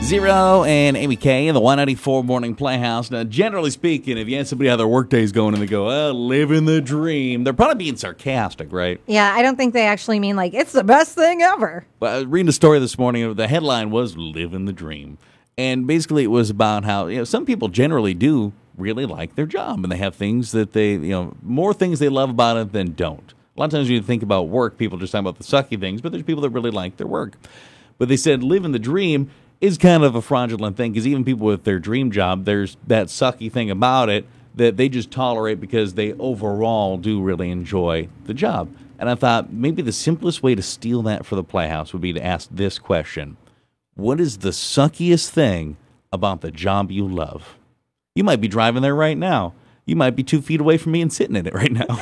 Zero and Amy K in the 194 Morning Playhouse. Now, generally speaking, if you ask somebody how their workday's going and they go, living the dream, they're probably being sarcastic, right? Yeah, I don't think they actually mean, like, it's the best thing ever. Well, I was reading a story this morning. The headline was living the dream. And basically it was about how, some people generally do really like their job. And they have things that they, more things they love about it than don't. A lot of times when you think about work, people just talk about the sucky things, but there's people that really like their work. But they said living the dream is kind of a fraudulent thing, because even people with their dream job, there's that sucky thing about it that they just tolerate because they overall do really enjoy the job. And I thought maybe the simplest way to steal that for the Playhouse would be to ask this question. What is the suckiest thing about the job you love? You might be driving there right now. You might be 2 feet away from me and sitting in it right now.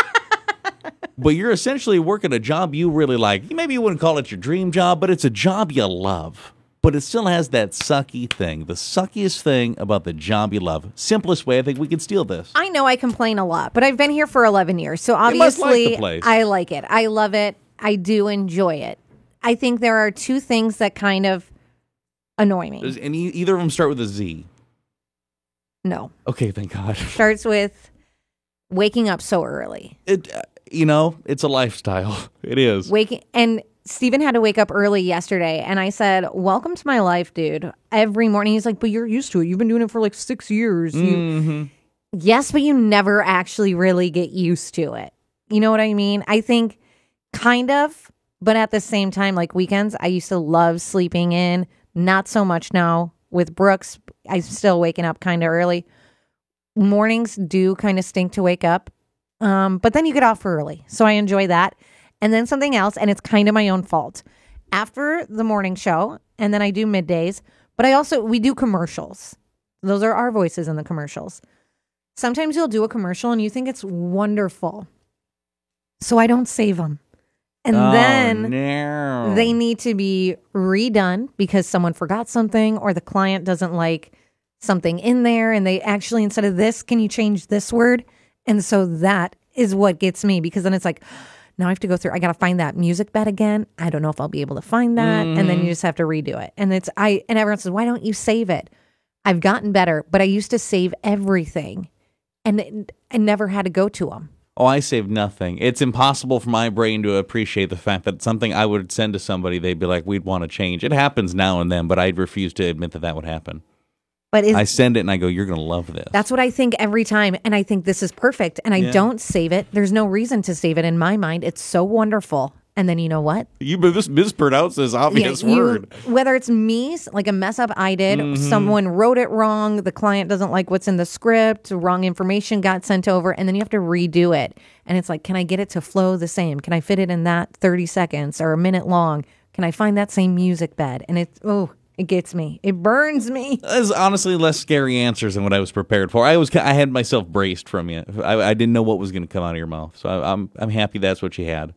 But you're essentially working a job you really like. Maybe you wouldn't call it your dream job, but it's a job you love. But it still has that sucky thing, the suckiest thing about the job you love. Simplest way, I think we can steal this. I know I complain a lot, but I've been here for 11 years, so obviously I like it. I love it. I do enjoy it. I think there are two things that kind of annoy me. And either of them start with a Z? No. Okay, thank God. Starts with waking up so early. It's a lifestyle. It is. And Steven had to wake up early yesterday, and I said, welcome to my life, dude. Every morning. He's like, but you're used to it. You've been doing it for like 6 years. Yes, but you never actually really get used to it. You know what I mean? I think kind of, but at the same time, like weekends, I used to love sleeping in. Not so much now with Brooks. I'm still waking up kind of early. Mornings do kind of stink to wake up, but then you get off early. So I enjoy that. And then something else, and it's kind of my own fault. After the morning show, and then I do middays, but we do commercials. Those are our voices in the commercials. Sometimes you'll do a commercial and you think it's wonderful. So I don't save them. And then they need to be redone because someone forgot something or the client doesn't like something in there. And they actually, instead of this, can you change this word? And so that is what gets me, because then it's like, now I have to go through, I got to find that music bed again. I don't know if I'll be able to find that. And then you just have to redo it. And and everyone says, why don't you save it? I've gotten better, but I used to save everything and I never had to go to them. Oh, I saved nothing. It's impossible for my brain to appreciate the fact that something I would send to somebody, they'd be like, we'd want to change. It happens now and then, but I'd refuse to admit that would happen. But I send it and I go, you're going to love this. That's what I think every time. And I think this is perfect. And I don't save it. There's no reason to save it in my mind. It's so wonderful. And then you know what? You mispronounced this obvious word. Whether it's me, like a mess up I did, someone wrote it wrong, the client doesn't like what's in the script, wrong information got sent over, and then you have to redo it. And it's like, can I get it to flow the same? Can I fit it in that 30 seconds or a minute long? Can I find that same music bed? And it gets me. It burns me. There's honestly less scary answers than what I was prepared for. I had myself braced from you. I didn't know what was going to come out of your mouth. So I'm happy that's what you had.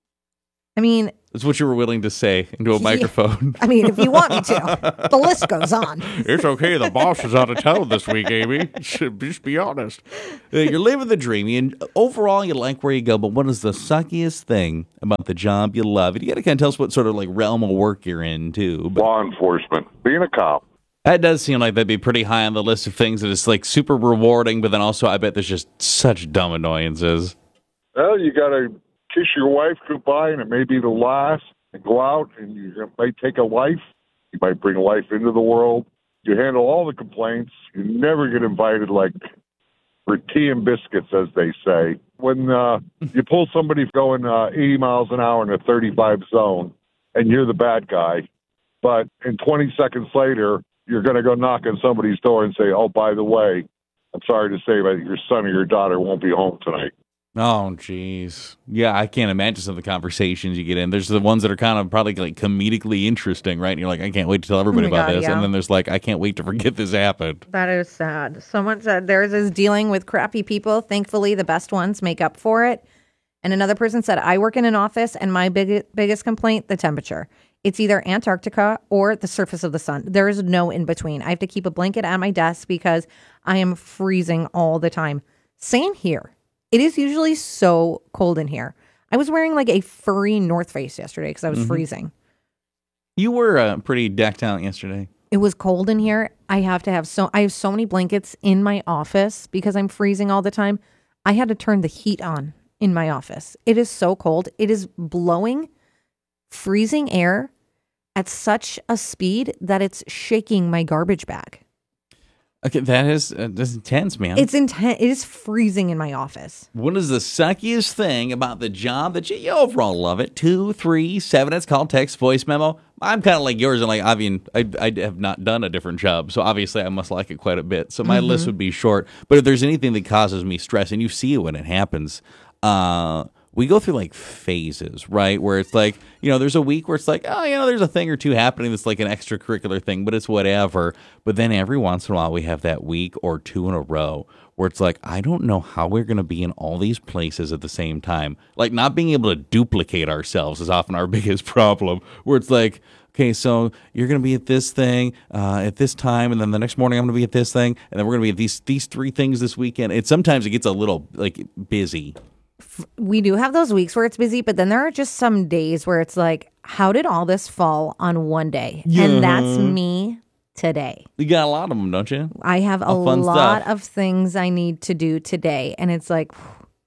I mean, it's what you were willing to say into a microphone. I mean, if you want me to. The list goes on. It's okay. The boss is out of town this week, Amy. Just be honest. You're living the dream. Overall, you like where you go, but what is the suckiest thing about the job you love? And you got to kind of tell us what sort of like realm of work you're in, too. Law enforcement. Being a cop. That does seem like that'd be pretty high on the list of things that is like super rewarding, but then also I bet there's just such dumb annoyances. Well, you got to kiss your wife goodbye, and it may be the last, and go out, and you might take a life. You might bring a life into the world. You handle all the complaints. You never get invited, like, for tea and biscuits, as they say. When you pull somebody going 80 miles an hour in a 35 zone, and you're the bad guy, but in 20 seconds later, you're going to go knock on somebody's door and say, oh, by the way, I'm sorry to say, but your son or your daughter won't be home tonight. Oh, jeez. Yeah, I can't imagine some of the conversations you get in. There's the ones that are kind of probably like comedically interesting, right? And you're like, I can't wait to tell everybody about this. Yeah. And then there's like, I can't wait to forget this happened. That is sad. Someone said theirs is dealing with crappy people. Thankfully, the best ones make up for it. And another person said, I work in an office and my biggest complaint, the temperature. It's either Antarctica or the surface of the sun. There is no in between. I have to keep a blanket at my desk because I am freezing all the time. Same here. It is usually so cold in here. I was wearing like a furry North Face yesterday because I was freezing. You were pretty decked out yesterday. It was cold in here. I have so many blankets in my office because I'm freezing all the time. I had to turn the heat on in my office. It is so cold. It is blowing freezing air at such a speed that it's shaking my garbage bag. Okay, that's intense, man. It's intense. It is freezing in my office. What is the suckiest thing about the job that you overall love it? 237. It's called text voice memo. I'm kind of like yours, and like I have not done a different job, so obviously I must like it quite a bit. So my list would be short. But if there's anything that causes me stress, and you see it when it happens, we go through like phases, right? Where it's like, there's a week where it's like, there's a thing or two happening that's like an extracurricular thing, but it's whatever. But then every once in a while we have that week or two in a row where it's like, I don't know how we're going to be in all these places at the same time. Like not being able to duplicate ourselves is often our biggest problem, where it's like, okay, so you're going to be at this thing at this time, and then the next morning I'm going to be at this thing, and then we're going to be at these three things this weekend. And sometimes it gets a little like busy. We do have those weeks where it's busy, but then there are just some days where it's like, how did all this fall on one day? Yeah. And that's me today. You got a lot of them, don't you? I have a lot of things I need to do today. And it's like,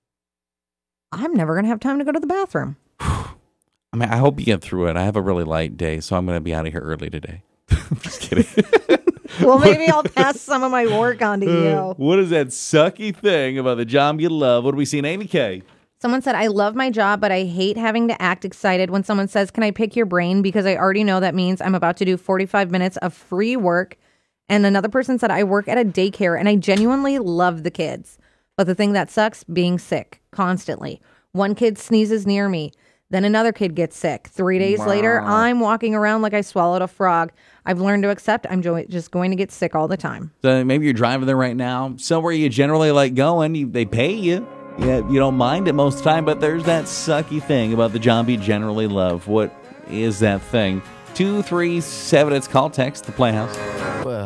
I'm never going to have time to go to the bathroom. I mean, I hope you get through it. I have a really light day, so I'm going to be out of here early today. I'm just kidding. Well, maybe I'll pass some of my work on to you. What is that sucky thing about the job you love? What do we see in Amy K? Someone said, I love my job, but I hate having to act excited when someone says, can I pick your brain? Because I already know that means I'm about to do 45 minutes of free work. And another person said, I work at a daycare and I genuinely love the kids. But the thing that sucks, being sick constantly. One kid sneezes near me. Then another kid gets sick. 3 days later, I'm walking around like I swallowed a frog. I've learned to accept I'm just going to get sick all the time. So maybe you're driving there right now, somewhere you generally like going. They pay you. Yeah, you don't mind it most of the time, but there's that sucky thing about the job you generally love. What is that thing? 237. It's called text the Playhouse. Well,